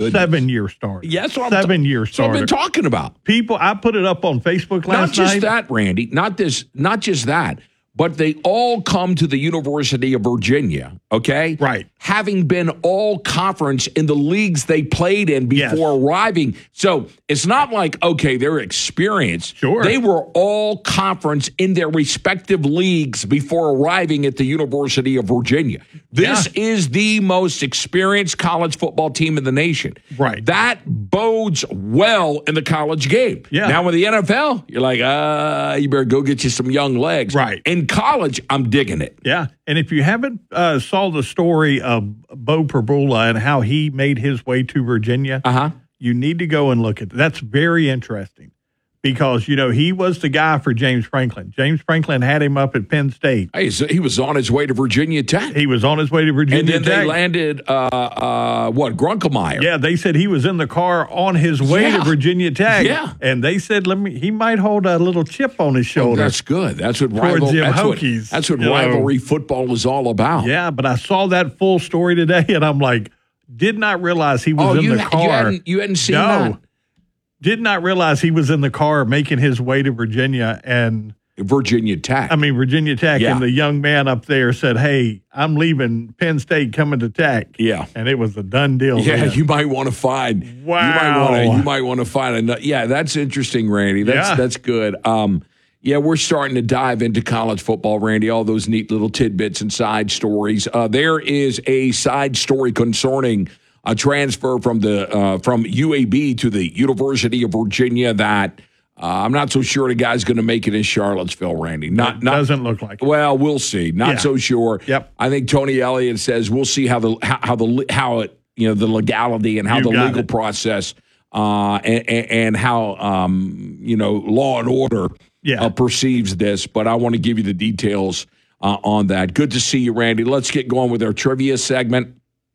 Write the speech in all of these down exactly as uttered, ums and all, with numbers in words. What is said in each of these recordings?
goodness. Seven-year start. Yeah, that's what Seven-year I'm ta- That's what I've been talking about. People, I put it up on Facebook last night. Not just night. that, Randy. Not this. Not just that. But they all come to the University of Virginia, okay? Right. Having been all conference in the leagues they played in before Yes. arriving. So it's not like, okay, they're experienced. Sure. They were all conference in their respective leagues before arriving at the University of Virginia. This Yeah. is the most experienced college football team in the nation. Right. That bodes well in the college game. Yeah. Now with the N F L, you're like, uh, you better go get you some young legs. Right. In college, I'm digging it. Yeah, and if you haven't uh, saw the story of Bo Perbula and how he made his way to Virginia, Uh-huh. you need to go and look at that. That's very interesting because, you know, he was the guy for James Franklin. James Franklin had him up at Penn State. Hey, so he was on his way to Virginia Tech. He was on his way to Virginia and then Tech. they landed, uh, uh, what, Grunkemeyer. Yeah, they said he was in the car on his way Yeah. to Virginia Tech. Yeah. And they said, "Let me." He might hold a little chip on his Oh, shoulder. that's good. That's what, Towards rival, them that's what, Hokies, that's what you know. rivalry football is all about. Yeah, but I saw that full story today, and I'm like, did not realize he was Oh, in you, the ha- car. you, hadn't, you hadn't seen no, that? did not realize he was in the car making his way to Virginia, and Virginia Tech. I mean Virginia Tech, Yeah. and the young man up there said, "Hey, I'm leaving Penn State, coming to Tech." Yeah. and it was a done deal. Yeah, then. you might want to find. Wow. You might want to. You might want to find another. Yeah, that's interesting, Randy. That's Yeah. that's good. Um, yeah, we're starting to dive into college football, Randy. All those neat little tidbits and side stories. Uh, there is a side story concerning a transfer from the uh, from U A B to the University of Virginia that. Uh, I'm not so sure the guy's going to make it in Charlottesville, Randy. Not, It not doesn't look like it. Well, we'll see. Not Yeah. so sure. Yep. I think Tony Elliott says we'll see how the how, how the how it you know the legality and how You the got legal it. process uh, and, and, and how um, you know law and order Yeah. uh, perceives this. But I want to give you the details uh, on that. Good to see you, Randy. Let's get going with our trivia segment.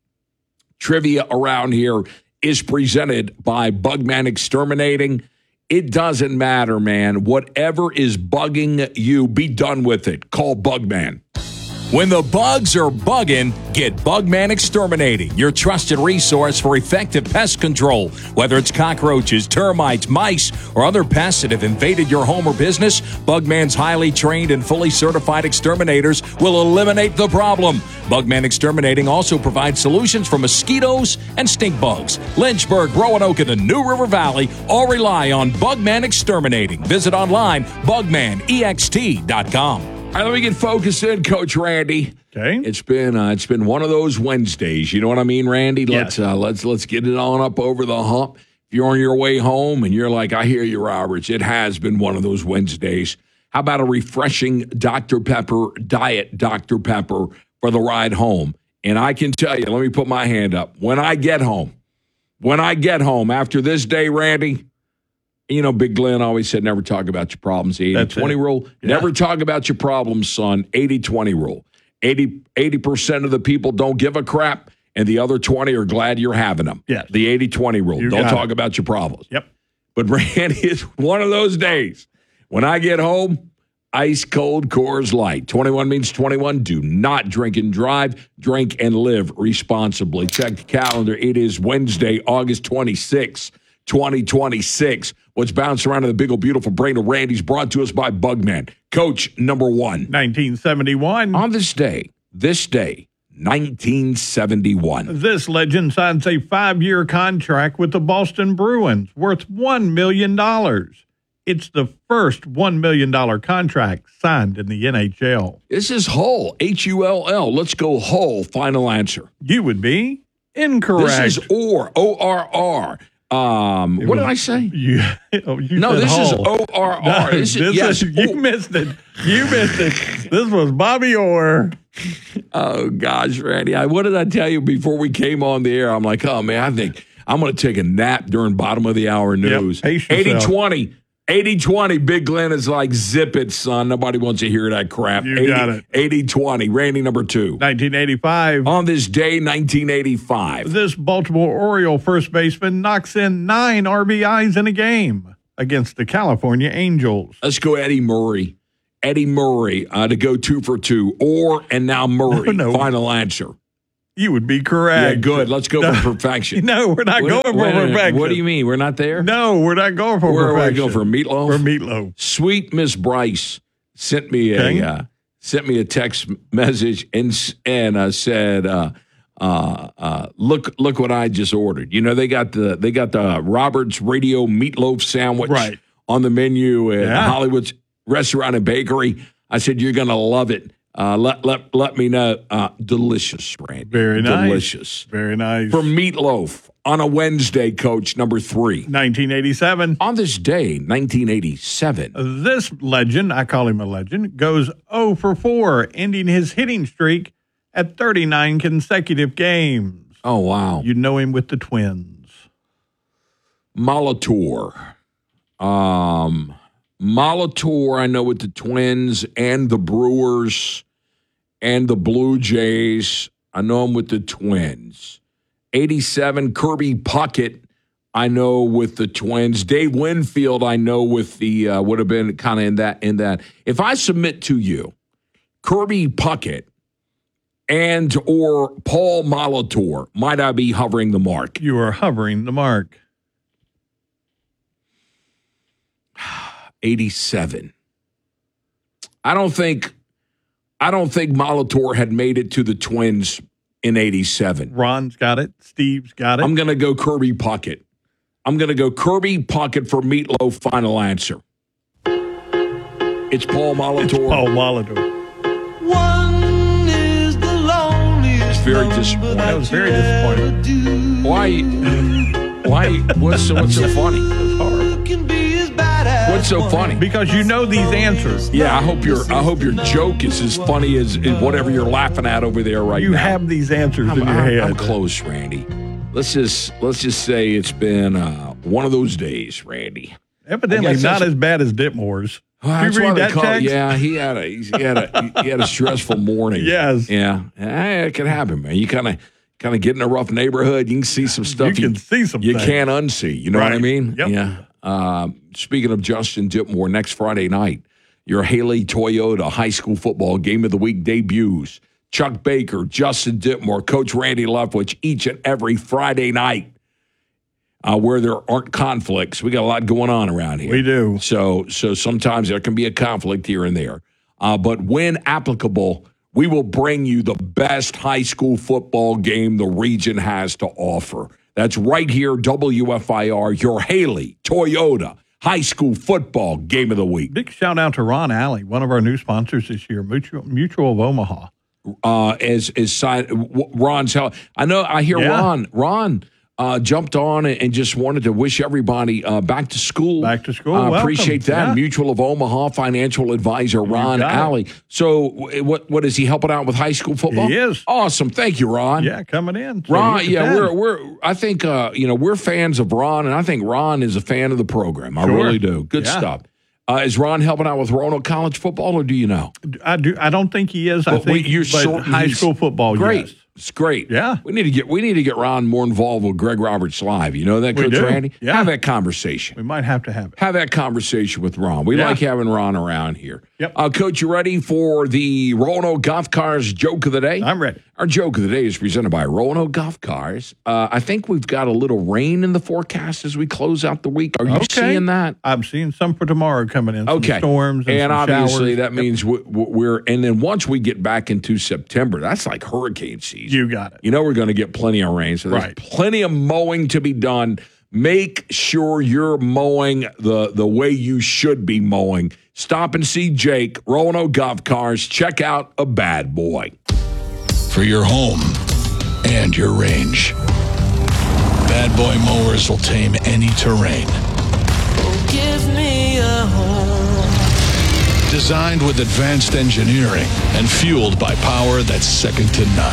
Trivia around here is presented by Bugman Exterminating. It doesn't matter, man. Whatever is bugging you, be done with it. Call Bugman. When the bugs are bugging, get Bugman Exterminating, your trusted resource for effective pest control. Whether it's cockroaches, termites, mice, or other pests that have invaded your home or business, Bugman's highly trained and fully certified exterminators will eliminate the problem. Bugman Exterminating also provides solutions for mosquitoes and stink bugs. Lynchburg, Roanoke, and the New River Valley all rely on Bugman Exterminating. Visit online, bugman e x t dot com. All right, let me get focused in, Coach Randy. Okay. It's been uh, it's been one of those Wednesdays. You know what I mean, Randy? Let's Yes. uh, let's let's get it on up over the hump. If you're on your way home and you're like, I hear you, Roberts. It has been one of those Wednesdays. How about a refreshing Doctor Pepper diet, Doctor Pepper for the ride home? And I can tell you, let me put my hand up. When I get home, when I get home after this day, Randy. You know, Big Glenn always said, never talk about your problems. The eighty twenty rule. Yeah. Never talk about your problems, son. eighty twenty rule. eighty percent of the people don't give a crap, and the other twenty are glad you're having them. Yes. The eighty twenty rule. You Don't got talk it. about your problems. Yep. But Randy, it's one of those days. When I get home, ice cold Coors Light. twenty-one means twenty-one. Do not drink and drive. Drink and live responsibly. Check the calendar. It is Wednesday, August twenty-sixth, twenty twenty-six. What's bouncing around in the big old beautiful brain of Randy's brought to us by Bugman. Coach number one. nineteen seventy-one. On this day, this day, nineteen seventy-one. This legend signs a five-year contract with the Boston Bruins worth one million dollars. It's the first one million dollars contract signed in the N H L. This is Hull, H U L L. Let's go Hull. Final answer. You would be incorrect. This is O R, O R R. Um, what was- did I say? You, oh, you No, said this is Hull. O R R. No, This is, this yes. is- you O- missed it. You missed it. This was Bobby Orr. Oh, gosh, Randy. I, what did I tell you before we came on the air? I'm like, oh, man, I think I'm going to take a nap during bottom of the hour news. pace eighty yourself. twenty. eighty twenty. Big Glenn is like, zip it, son. Nobody wants to hear that crap. You got it. eighty twenty. Randy, number two. nineteen eighty-five. On this day, nineteen eighty-five. This Baltimore Oriole first baseman knocks in nine R B Is in a game against the California Angels. Let's go Eddie Murray. Eddie Murray uh, to go two for two. Or and now Murray. No, no. Final answer. You would be correct. Yeah, good. Let's go no, for perfection. No, we're not What, going for wait a minute. perfection. What do you mean? We're not there? No, we're not going for Where perfection. are we going for meatloaf? For meatloaf. Sweet Miss Bryce sent me a Okay. uh, sent me a text message and and uh, said, uh, uh, uh, "Look, look what I just ordered." You know, they got the they got the Roberts Radio meatloaf sandwich Right. on the menu at Yeah. Hollywood's Restaurant and Bakery. I said, "You're going to love it." Uh, let let let me know. Uh, delicious, Randy. Very nice. Delicious. Very nice. For meatloaf on a Wednesday, Coach, number three. nineteen eighty-seven. On this day, nineteen eighty-seven. This legend, I call him a legend, goes oh for four, ending his hitting streak at thirty-nine consecutive games. Oh, wow. You know him with the Twins. Molitor. Um, Molitor, I know with the Twins and the Brewers and the Blue Jays. I know him with the Twins. eighty-seven, Kirby Puckett, I know with the Twins. Dave Winfield, I know with the, uh, would have been kind of in that, in that. If I submit to you, Kirby Puckett and or Paul Molitor, might I be hovering the mark? You are hovering the mark. eighty-seven. I don't think I don't think Molitor had made it to the Twins in eighty-seven. Ron's got it. Steve's got it. I'm going to go Kirby Puckett. I'm going to go Kirby Puckett for meatloaf. Final answer. It's Paul Molitor. It's Paul Molitor. One is the loneliest Very number disappointing. That was very that you disappointing. ever do. Why? Why? What's so, what's so funny? It's horrible. You can be as bad as What's so one. funny? Because you know these answers. Yeah, I hope your I hope your joke is as funny as, as whatever you're laughing at over there right You now. have these answers I'm, in your I'm- head. I'm close, Randy. Let's just let's just say it's been uh, one of those days, Randy. Evidently I guess not that's- as bad as Ditmore's. Well, Did that's you why read they that call it- text? Yeah, he had a he had a he had a stressful morning. Yes. Yeah, Eh, it can happen, man. You kind of kind of get in a rough neighborhood. You can see some stuff. You can see some You things. can't unsee. You know what I Right. mean? Yep. Yeah. Um, speaking of Justin Ditmore, next Friday night, your Haley Toyota High School Football Game of the Week debuts. Chuck Baker, Justin Ditmore, Coach Randy Leftwich, each and every Friday night. Uh, where there aren't conflicts. We got a lot going on around here. We do. So, so sometimes there can be a conflict here and there. Uh, but when applicable, we will bring you the best high school football game the region has to offer. That's right here, W F I R, your Haley Toyota High School Football Game of the Week. Big shout out to Ron Alley, one of our new sponsors this year, Mutual, Mutual of Omaha. Uh, as as side, Ron's help. I know. I hear Yeah. Ron. Ron. Uh, jumped on and just wanted to wish everybody uh, back to school. Back to school. Uh, Welcome. appreciate that. Yeah. Mutual of Omaha financial advisor Ron got it. Alley. So, w- what what is he helping out with high school football? He is. Awesome. Thank you, Ron. Yeah, coming in. So Ron, he's yeah, the we're ten. we're. I think uh, you know we're fans of Ron, and I think Ron is a fan of the program. I Sure. really do. Good Yeah. stuff. Uh, is Ron helping out with Roanoke College football, or do you know? I do. I don't think he is. I But we- think you're but certain high he's- school football. Great. Yes. It's great. Yeah. We need to get we need to get Ron more involved with Greg Roberts Live. You know that, We Coach do. Randy? Yeah. Have that conversation. We might have to have it. Have that conversation with Ron. We Yeah. like having Ron around here. Yep. Uh, Coach, you ready for the Roanoke Golf Cars joke of the day? I'm ready. Our joke of the day is presented by Roanoke Golf Cars. Uh, I think we've got a little rain in the forecast as we close out the week. Are you Okay. seeing that? I'm seeing some for tomorrow coming in. Some Okay. storms and, and some obviously showers. that means we- we're and then once we get back into September, that's like hurricane season. You got it. You know we're going to get plenty of rain, so there's Right. plenty of mowing to be done. Make sure you're mowing the the way you should be mowing. Stop and see Jake, Roanoke Golf Cars. Check out a bad boy. For your home and your range, Bad Boy Mowers will tame any terrain. Give me a home. Designed with advanced engineering and fueled by power that's second to none.